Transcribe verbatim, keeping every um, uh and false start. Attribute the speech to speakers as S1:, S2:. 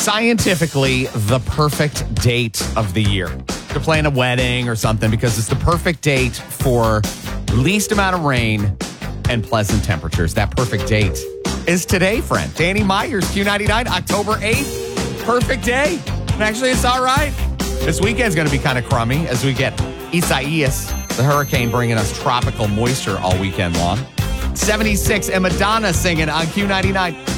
S1: scientifically the perfect date of the year to plan a wedding or something, because it's the perfect date for least amount of rain and pleasant temperatures. That perfect date is today, friend. Danny Myers, Q ninety-nine, October eighth. Perfect day. And actually, it's all right. This weekend's going to be kind of crummy as we get Isaias, the hurricane, bringing us tropical moisture all weekend long. seventy-six and Madonna singing on Q ninety-nine.